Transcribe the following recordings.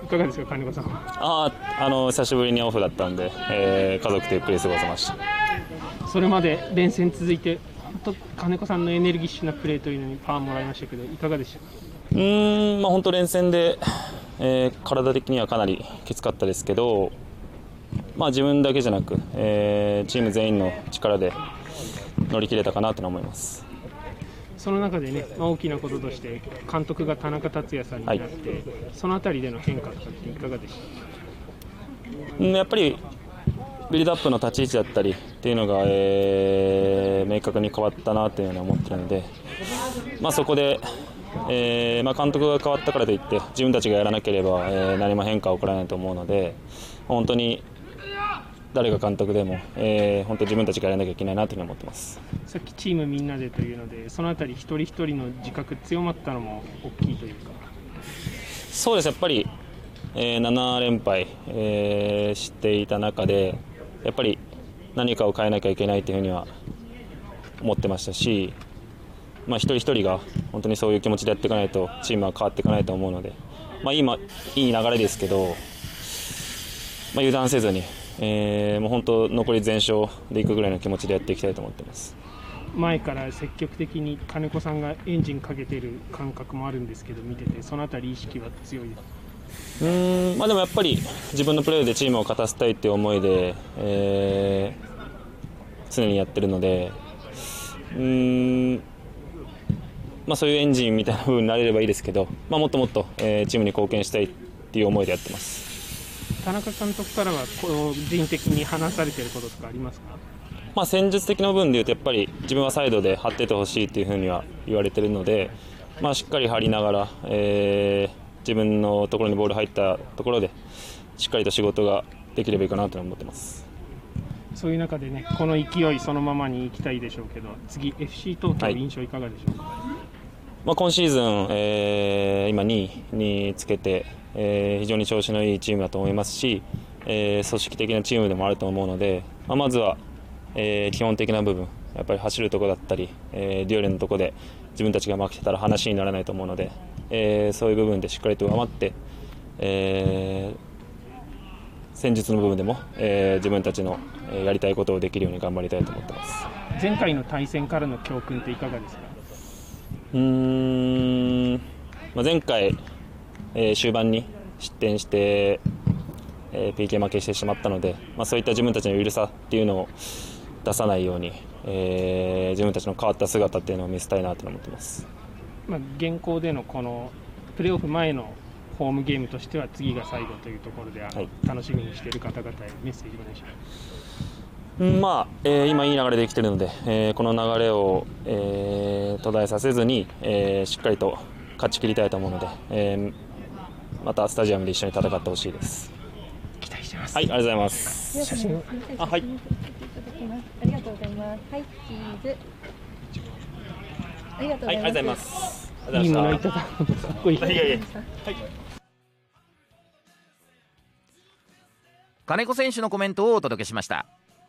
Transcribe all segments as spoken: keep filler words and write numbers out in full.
いかがですか金子さんは。 ああの久しぶりにオフだったんで、えー、家族とゆっくり過ごせました。 それまで連戦続いて本当金子さんのエネルギッシュなプレーというのにパワーもらいましたけどいかがでしたか。 うーん、まあ、本当連戦で、えー、体的にはかなりきつかったですけど、まあ、自分だけじゃなく、えー、チーム全員の力で乗り切れたかなと思います。 その中でね、まあ、大きなこととして監督が田中達也さんになって、はい、そのあたりでの変化とかっていかがでしたか。 うん、やっぱりビルドアップの立ち位置だったりっていうのが、えー、明確に変わったなというふうに思っているので、まあ、そこで、えーまあ、監督が変わったからといって自分たちがやらなければ、えー、何も変化は起こらないと思うので、本当に誰が監督でも、えー、本当自分たちがやらなきゃいけないなというふうに思ってます。 さっきチームみんなでというので、そのあたり一人一人の自覚強まったのも大きいというか。 そうです、やっぱり、えー、なな連敗、えー、していた中でやっぱり何かを変えなきゃいけないというふうには思ってましたし、まあ、一人一人が本当にそういう気持ちでやっていかないとチームは変わっていかないと思うので、まあ、今いい流れですけど、まあ、油断せずに、えー、もう本当残り全勝でいくぐらいの気持ちでやっていきたいと思っています。 前から積極的に金子さんがエンジンかけている感覚もあるんですけど、見ててそのあたり意識は強いですか。 うーん、まあ、でもやっぱり自分のプレーでチームを勝たせたいという思いで、えー、常にやってるので、うーん、まあ、そういうエンジンみたいな風になれればいいですけど、まあ、もっともっと、えー、チームに貢献したいっていう思いでやってます。 田中監督からは個人的に話されていることとかありますか。 まあ、戦術的な部分でいうとやっぱり自分はサイドで張っててほしいというふうには言われているので、まあ、しっかり張りながら、えー、自分のところにボール入ったところでしっかりと仕事ができればいいかなと思ってます。 そういう中でね、この勢いそのままにいきたいでしょうけど、次 エフシー 東京印象いかがでしょうか。はい、 まあ、今シーズン、えー、今にいにつけて、えー、非常に調子のいいチームだと思いますし、えー、組織的なチームでもあると思うので、まあ、まずは、えー、基本的な部分、やっぱり走るところだったり、えー、デュエルのところで自分たちが負けてたら話にならないと思うので、えー、そういう部分でしっかりと上回って、えー、戦術の部分でも、えー、自分たちのやりたいことをできるように頑張りたいと思ってます。 前回の対戦からの教訓っていかがですか。 うーん、まあ、前回、えー、終盤に失点して、えー、ピーケー 負けしてしまったので、まあ、そういった自分たちの緩さっていうのを出さないように、えー、自分たちの変わった姿っていうのを見せたいなと思ってます。 まあ、現行でのこのプレーオフ前のホームゲームとしては次が最後というところで、はい、楽しみにしている方々へメッセージお願いします。 まあえー、今いい流れできているので、えー、この流れを、えー、途絶えさせずに、えー、しっかりと勝ち切りたいと思うので、えー、またスタジアムで一緒に戦ってほしいです。 期待してます。 はい、ありがとうございます。 写真あ、はい、ありがとうございます。はい、チーズありがとうございます。はい、ありがとうございます。 いいものいただくかっこいい。はい、はい、 金子選手のコメントをお届けしました。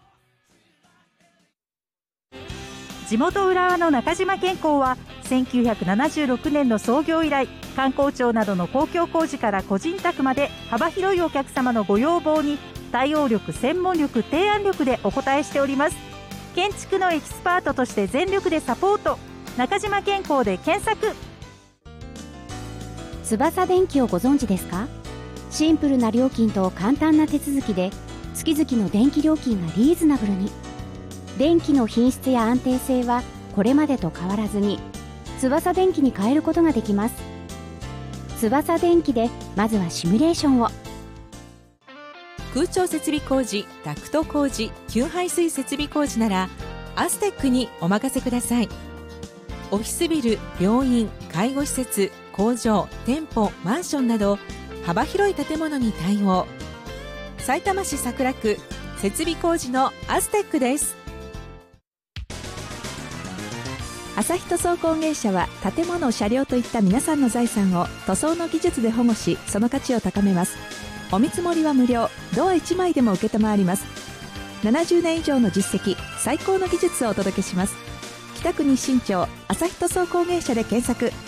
地元浦和の中島健康はせんきゅうひゃくななじゅうろくねんの創業以来、観光庁などの公共工事から個人宅まで幅広いお客様のご要望に対応力、専門力、提案力でお応えしております。建築のエキスパートとして全力でサポート。中島健康で検索。 翼電機をご存知ですか？シンプルな料金と簡単な手続きで月々の電気料金がリーズナブルに。電気の品質や安定性はこれまでと変わらずに翼電機に変えることができます。翼電機でまずはシミュレーションを。 空調設備工事、ダクト工事、給排水設備工事ならアステックにお任せください。オフィスビル、病院、介護施設、工場、店舗、マンションなど幅広い建物に対応。さいたま市桜区設備工事のアステックです。朝日塗装工芸社は建物、車両といった皆さんの財産を塗装の技術で保護し、その価値を高めます。お見積もりは無料、ドアいちまいでも受けたまわります。ななじゅうねん以上の実績、最高の技術をお届けします。北区日新町朝日塗装工芸社で検索。